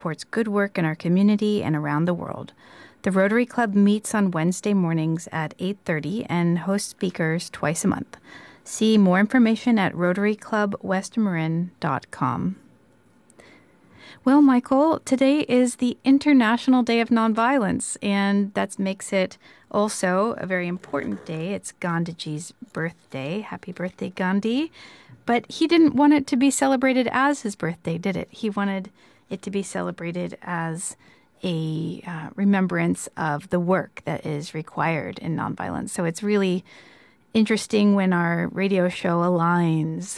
supports good work in our community and around the world. The Rotary Club meets on Wednesday mornings at 8:30 and hosts speakers twice a month. See more information at rotaryclubwestmarin.com. Well, Michael, today is the International Day of Nonviolence, and that makes it also a very important day. It's Gandhiji's birthday. Happy birthday, Gandhi. But he didn't want it to be celebrated as his birthday, did it? He wanted it to be celebrated as a remembrance of the work that is required in nonviolence. So it's really interesting when our radio show aligns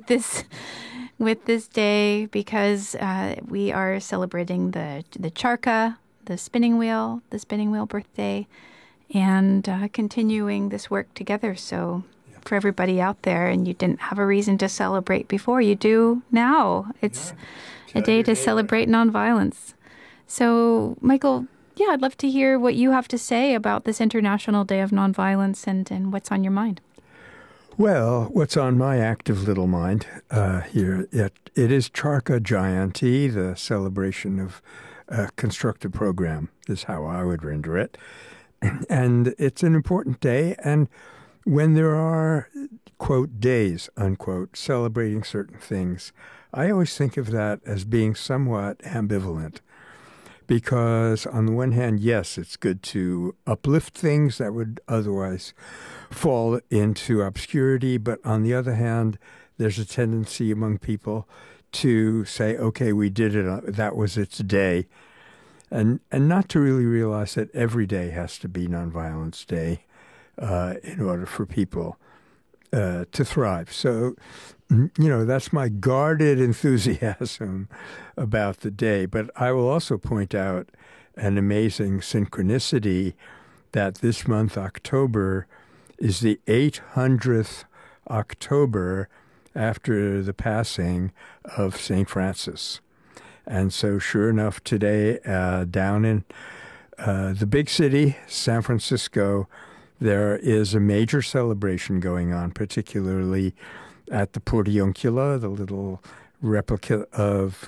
with this day, because we are celebrating the charkha, the spinning wheel birthday, and continuing this work together. So for everybody out there, and you didn't have a reason to celebrate before, you do now. It's a day to celebrate nonviolence. So, Michael, I'd love to hear what you have to say about this International Day of Nonviolence and what's on your mind. Well, what's on my active little mind here, it is Charkha Jayanti, the celebration of a constructive program, is how I would render it. And it's an important day. And when there are, quote, days, unquote, celebrating certain things, I always think of that as being somewhat ambivalent. Because on the one hand, yes, it's good to uplift things that would otherwise fall into obscurity. But on the other hand, there's a tendency among people to say, okay, we did it. That was its day. And not to really realize that every day has to be Nonviolence Day in order for people to thrive. So, that's my guarded enthusiasm about the day. But I will also point out an amazing synchronicity that this month, October, is the 800th October after the passing of St. Francis. And so sure enough, today, down in the big city, San Francisco, there is a major celebration going on, particularly at the Portiuncula, the little replica of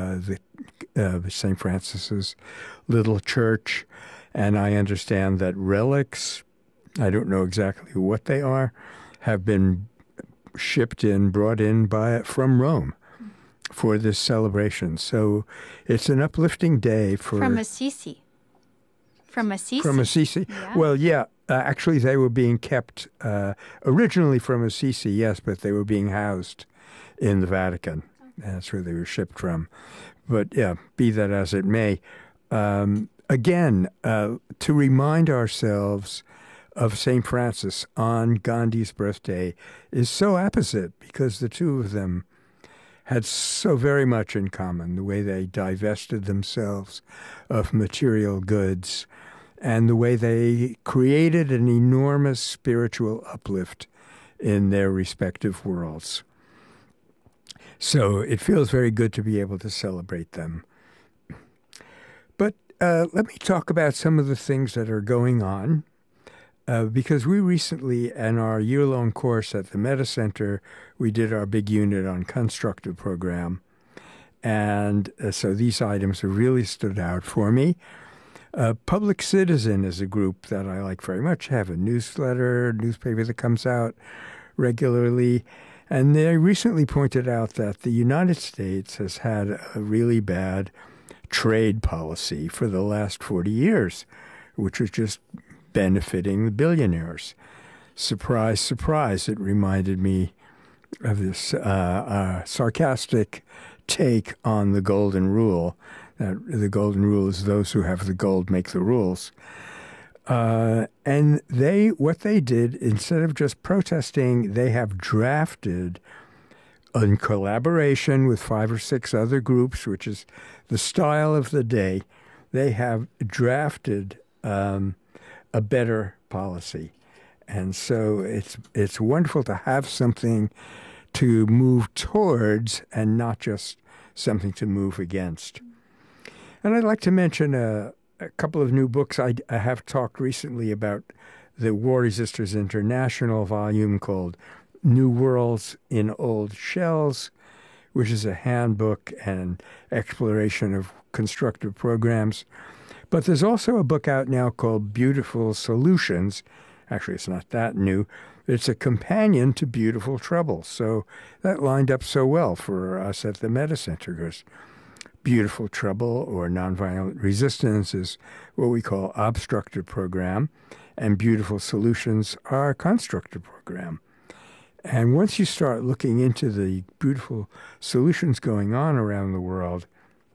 St. Francis's little church. And I understand that relics, I don't know exactly what they are, have been brought in from Rome for this celebration. So it's an uplifting day from Assisi. From Assisi? Yeah. Well, yeah. Actually, they were being kept originally from Assisi, yes, but they were being housed in the Vatican. That's where they were shipped from. But yeah, be that as it may. Again, to remind ourselves of St. Francis on Gandhi's birthday is so apposite, because the two of them had so very much in common, the way they divested themselves of material goods and the way they created an enormous spiritual uplift in their respective worlds. So it feels very good to be able to celebrate them. But let me talk about some of the things that are going on, because we recently, in our year-long course at the Meta Center, we did our big unit on constructive program. And so these items have really stood out for me. Public Citizen is a group that I like very much, have a newspaper that comes out regularly. And they recently pointed out that the United States has had a really bad trade policy for the last 40 years, which was just benefiting the billionaires. Surprise, surprise, it reminded me of this sarcastic take on the Golden Rule, that the Golden Rule is those who have the gold make the rules. And what they did, instead of just protesting, they have drafted, in collaboration with 5 or 6 other groups, which is the style of the day, they have drafted a better policy. And so it's wonderful to have something to move towards and not just something to move against. And I'd like to mention a couple of new books. I have talked recently about the War Resisters International volume called New Worlds in Old Shells, which is a handbook and exploration of constructive programs. But there's also a book out now called Beautiful Solutions. Actually, it's not that new. It's a companion to Beautiful Trouble. So that lined up so well for us at the Metta Center, because Beautiful Trouble, or Nonviolent Resistance, is what we call obstructive program, and Beautiful Solutions are constructive program. And once you start looking into the beautiful solutions going on around the world,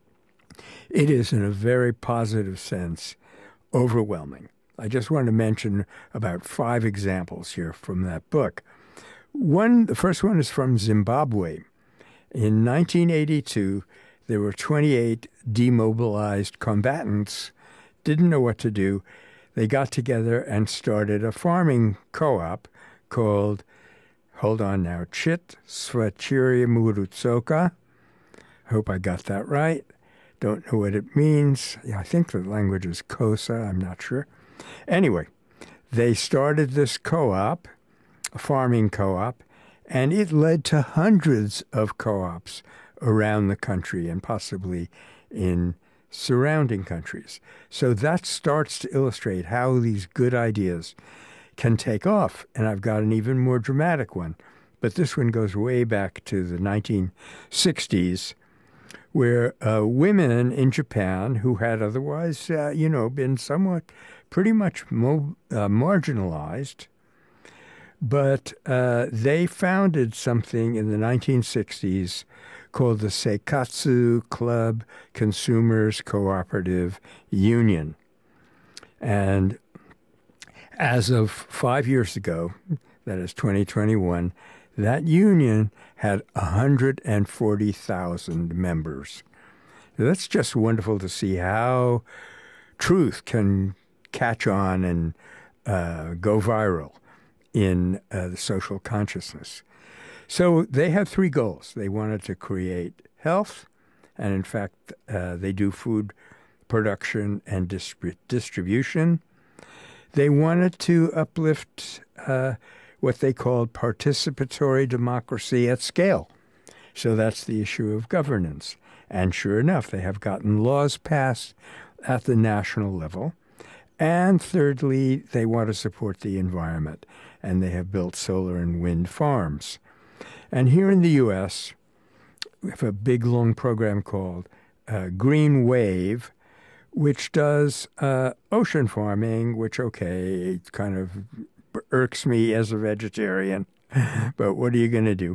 it is, in a very positive sense, overwhelming. I just want to mention about 5 examples here from that book. The first one is from Zimbabwe. In 1982, there were 28 demobilized combatants, didn't know what to do. They got together and started a farming co-op called, hold on now, Chit Swachiri Murutsoka. Hope I got that right. Don't know what it means. Yeah, I think the language is Xhosa. I'm not sure. Anyway, they started this co-op, a farming co-op, and it led to hundreds of co-ops around the country and possibly in surrounding countries. So that starts to illustrate how these good ideas can take off. And I've got an even more dramatic one. But this one goes way back to the 1960s, where women in Japan who had otherwise, been somewhat pretty much marginalized, but they founded something in the 1960s called the Seikatsu Club Consumers Cooperative Union. And as of 5 years ago, that is 2021, that union had 140,000 members. Now, that's just wonderful to see how truth can catch on and go viral in the social consciousness. So they had 3 goals. They wanted to create health, and in fact, they do food production and distribution. They wanted to uplift what they called participatory democracy at scale. So that's the issue of governance. And sure enough, they have gotten laws passed at the national level. And thirdly, they want to support the environment, and they have built solar and wind farms. And here in the U.S., we have a big, long program called Green Wave, which does ocean farming, which, okay, it kind of irks me as a vegetarian, but what are you going to do?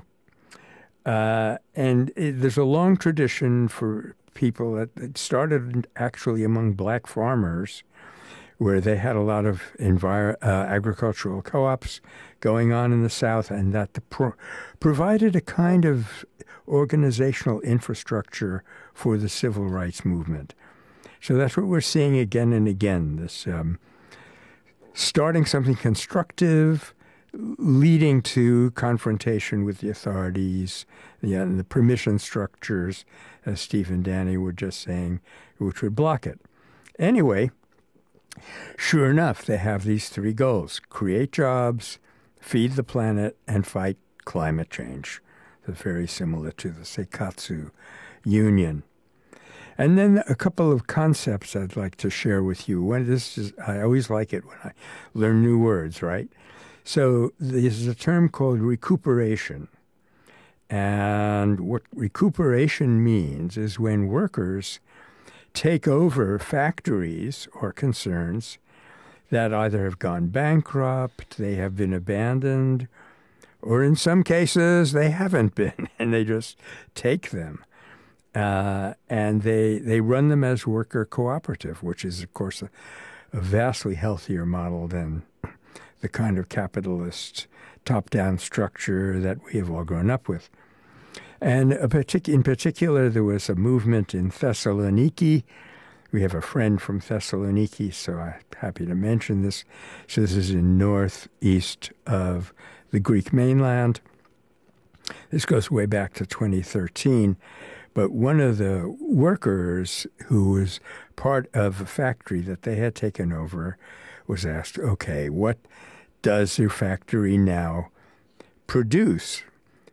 There's a long tradition for people that started actually among black farmers, where they had a lot of agricultural co-ops going on in the South, and that provided a kind of organizational infrastructure for the civil rights movement. So that's what we're seeing again and again, this starting something constructive, leading to confrontation with the authorities, and the permission structures, as Steve and Danny were just saying, which would block it. Anyway, sure enough, they have these 3 goals: create jobs, feed the planet, and fight climate change. They're very similar to the Seikatsu Union. And then a couple of concepts I'd like to share with you. I always like it when I learn new words, right? So there's a term called recuperation. And what recuperation means is when workers take over factories or concerns that either have gone bankrupt, they have been abandoned, or in some cases they haven't been, and they just take them. And they run them as worker cooperative, which is, of course, a vastly healthier model than the kind of capitalist top-down structure that we have all grown up with. And in particular, there was a movement in Thessaloniki. We have a friend from Thessaloniki, so I'm happy to mention this. So this is in northeast of the Greek mainland. This goes way back to 2013. But one of the workers who was part of a factory that they had taken over was asked, okay, what does your factory now produce?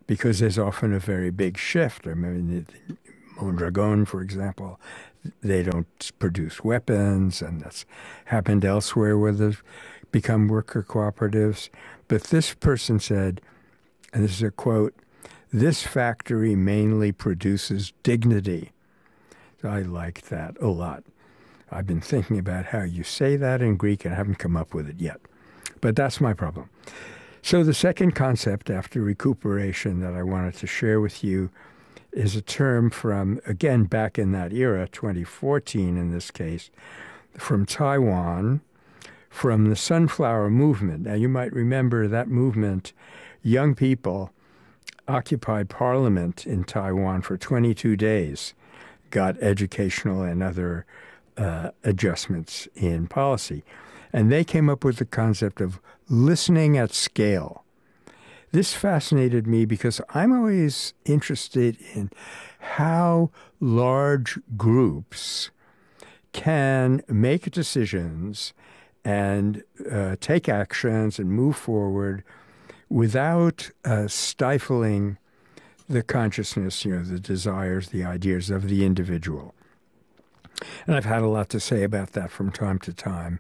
because there's often a very big shift. I mean, Mondragon, for example, they don't produce weapons, and that's happened elsewhere where they've become worker cooperatives. But this person said, and this is a quote, "This factory mainly produces dignity." So I like that a lot. I've been thinking about how you say that in Greek and I haven't come up with it yet. But that's my problem. So the second concept after recuperation that I wanted to share with you is a term from, again, back in that era, 2014 in this case, from Taiwan, from the Sunflower Movement. Now, you might remember that movement, young people occupied parliament in Taiwan for 22 days, got educational and other adjustments in policy. And they came up with the concept of listening at scale. This fascinated me because I'm always interested in how large groups can make decisions and take actions and move forward without stifling the consciousness, the desires, the ideas of the individual. And I've had a lot to say about that from time to time,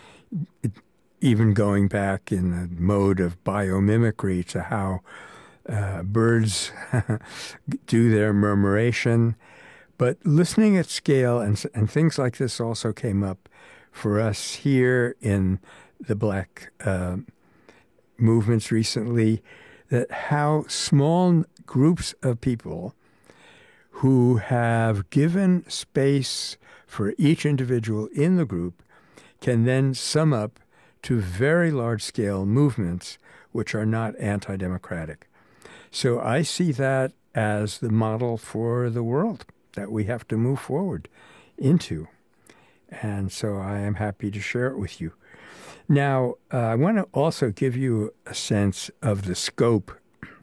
even going back in the mode of biomimicry to how birds do their murmuration. But listening at scale and things like this also came up for us here in the Black movements recently, that how small groups of people who have given space for each individual in the group can then sum up to very large-scale movements which are not anti-democratic. So I see that as the model for the world that we have to move forward into. And so I am happy to share it with you. Now, I want to also give you a sense of the scope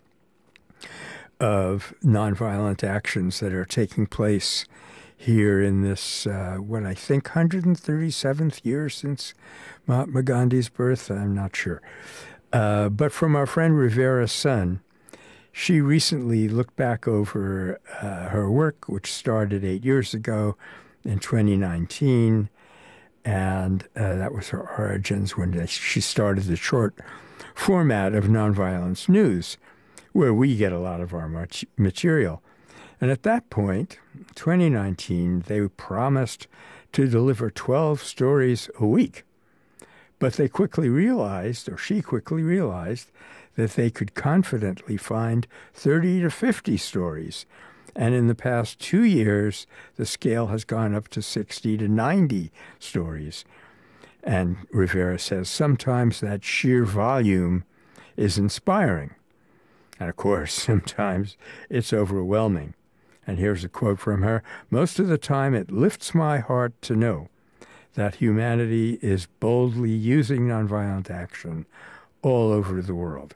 of nonviolent actions that are taking place here in this, what I think, 137th year since Mahatma Gandhi's birth. I'm not sure. But from our friend Rivera Sun, she recently looked back over her work, which started 8 years ago in 2019, and that was her origins when she started the short format of Nonviolence News, where we get a lot of our material. And at that point, 2019, they promised to deliver 12 stories a week. But they quickly realized, or she quickly realized, that they could confidently find 30 to 50 stories. And in the past 2 years, the scale has gone up to 60 to 90 stories. And Rivera says sometimes that sheer volume is inspiring. And of course, sometimes it's overwhelming. And here's a quote from her: "Most of the time it lifts my heart to know that humanity is boldly using nonviolent action all over the world."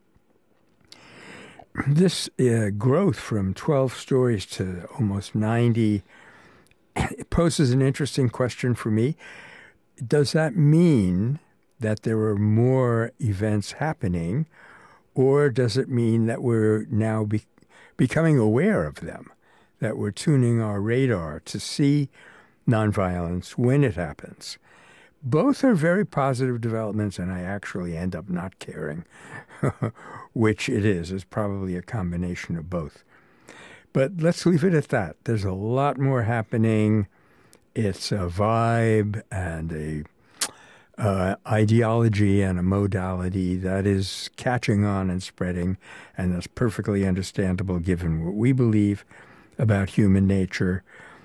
This growth from 12 stories to almost 90 poses an interesting question for me. Does that mean that there are more events happening, or does it mean that we're now becoming aware of them, that we're tuning our radar to see nonviolence when it happens? Both are very positive developments, and I actually end up not caring which it is. It's probably a combination of both. But let's leave it at that. There's a lot more happening. It's a vibe and a ideology and a modality that is catching on and spreading, and that's perfectly understandable given what we believe about human nature.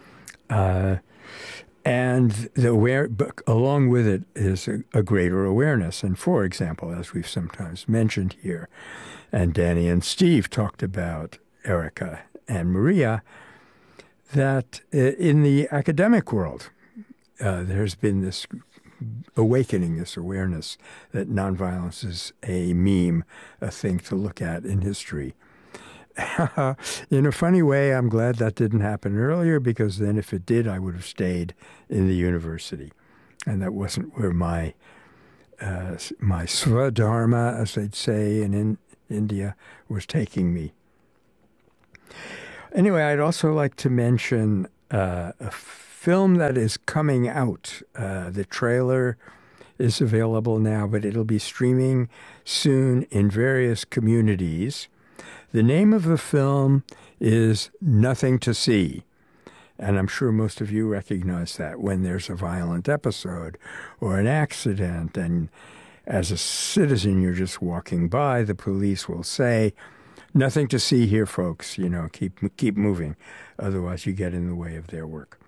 And along with it is a greater awareness. And for example, as we've sometimes mentioned here, and Danny and Steve talked about, Erica and Maria, that in the academic world, there's been this awakening, this awareness that nonviolence is a meme, a thing to look at in history. In a funny way, I'm glad that didn't happen earlier, because then if it did, I would have stayed in the university. And that wasn't where my svadharma, as they'd say in India was taking me. Anyway, I'd also like to mention a film that is coming out. The trailer is available now, but it'll be streaming soon in various communities. The name of the film is Nothing to See. And I'm sure most of you recognize that when there's a violent episode or an accident, and as a citizen, you're just walking by, the police will say, "Nothing to see here, folks. Keep moving. Otherwise, you get in the way of their work."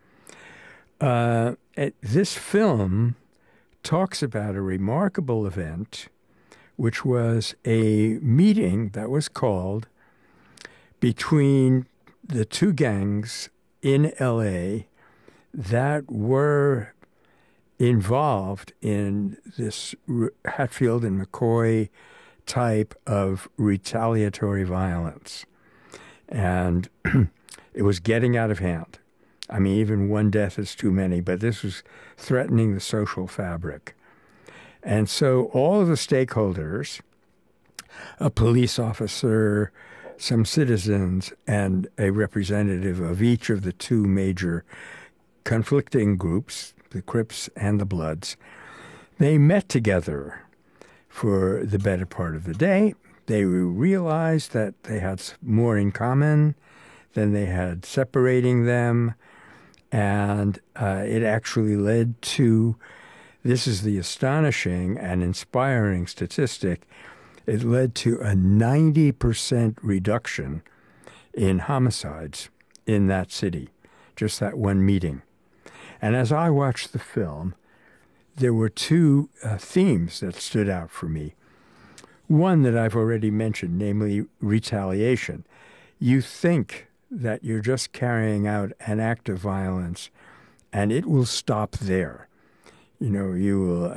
This film talks about a remarkable event, which was a meeting that was called between the two gangs in L.A. that were involved in this Hatfield and McCoy type of retaliatory violence. And it was getting out of hand. I mean, even one death is too many, but this was threatening the social fabric. And so all of the stakeholders, a police officer, some citizens, and a representative of each of the two major conflicting groups, the Crips and the Bloods, they met together for the better part of the day. They realized that they had more in common than they had separating them, and it actually led to, this is the astonishing and inspiring statistic, it led to a 90% reduction in homicides in that city, just that one meeting. And as I watched the film, there were two themes that stood out for me. One that I've already mentioned, namely retaliation. You think that you're just carrying out an act of violence and it will stop there. You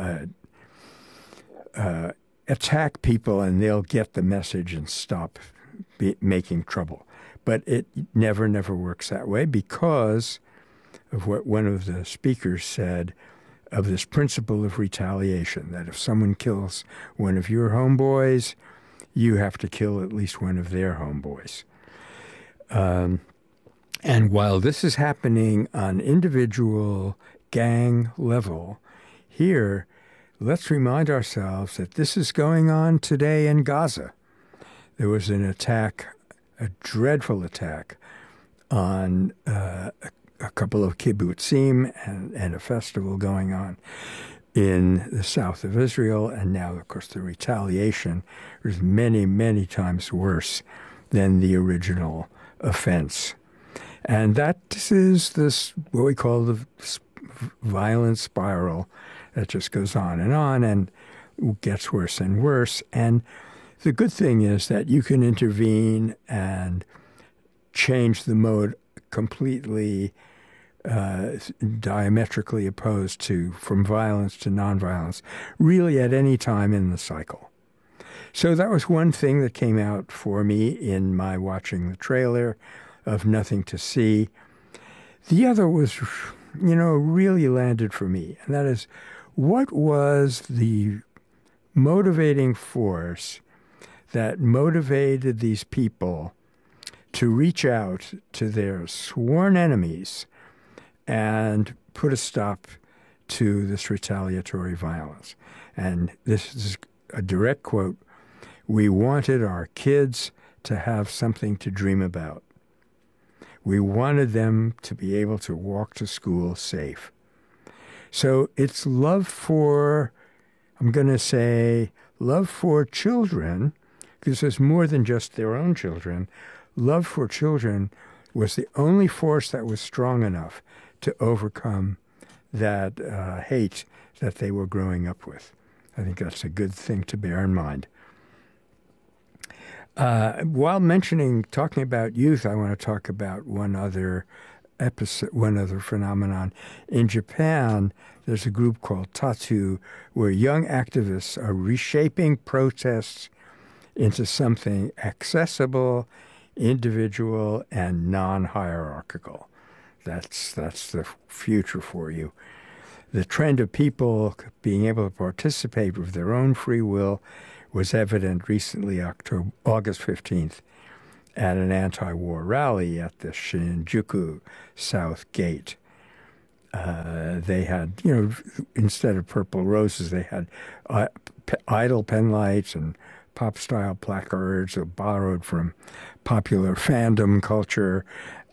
will attack people and they'll get the message and stop making trouble. But it never works that way because of what one of the speakers said of this principle of retaliation, that if someone kills one of your homeboys, you have to kill at least one of their homeboys. And while this is happening on individual gang level, here, let's remind ourselves that this is going on today in Gaza. There was an attack, a dreadful attack, on a couple of kibbutzim and a festival going on in the south of Israel. And now, of course, the retaliation is many times worse than the original offense. And that is this, what we call the violent spiral that just goes on and gets worse and worse. And the good thing is that you can intervene and change the mode completely, diametrically opposed to, from violence to nonviolence, really at any time in the cycle. So that was one thing that came out for me in my watching the trailer of Nothing to See. The other was, really landed for me, and that is, what was the motivating force that motivated these people to reach out to their sworn enemies and put a stop to this retaliatory violence? And this is a direct quote: "We wanted our kids to have something to dream about. We wanted them to be able to walk to school safe." So it's love for, I'm going to say, love for children, because there's more than just their own children. Love for children was the only force that was strong enough to overcome that hate that they were growing up with. I think that's a good thing to bear in mind. While talking about youth, I want to talk about one other phenomenon. In Japan, there's a group called Tatu, where young activists are reshaping protests into something accessible, individual, and non-hierarchical. That's the future for you. the trend of people being able to participate with their own free will was evident recently, August 15th, at an anti-war rally at the Shinjuku South Gate. They had, instead of purple roses, they had idle pen lights and pop-style placards borrowed from popular fandom culture.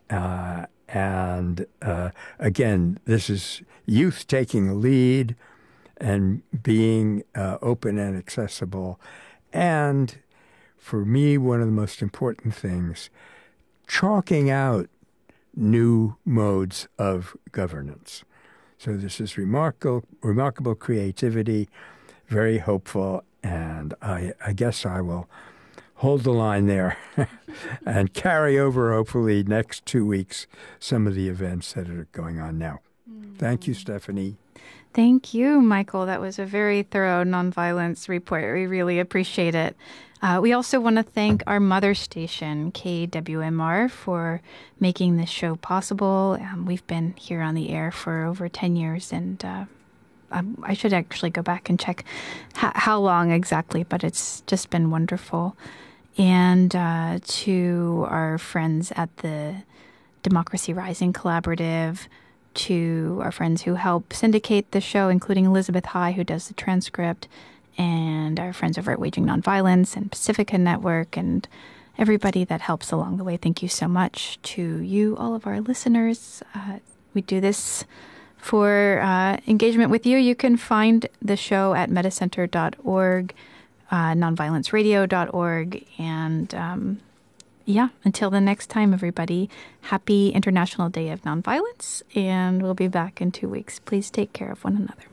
And again, this is youth taking a lead and being open and accessible. And for me, one of the most important things, chalking out new modes of governance. So this is remarkable creativity, very hopeful, and I guess I will hold the line there and carry over, hopefully, next 2 weeks, some of the events that are going on now. Thank you, Stephanie. Thank you, Michael. That was a very thorough nonviolence report. We really appreciate it. We also want to thank our mother station, KWMR, for making this show possible. We've been here on the air for over 10 years, and I should actually go back and check how long exactly, but it's just been wonderful. And to our friends at the Democracy Rising Collaborative, to our friends who help syndicate the show, including Elizabeth High, who does the transcript, and our friends over at Waging Nonviolence and Pacifica Network, and everybody that helps along the way. Thank you so much to you, all of our listeners. We do this for engagement with you. You can find the show at metacenter.org, nonviolenceradio.org, and until the next time, everybody, happy International Day of Nonviolence, and we'll be back in 2 weeks. Please take care of one another.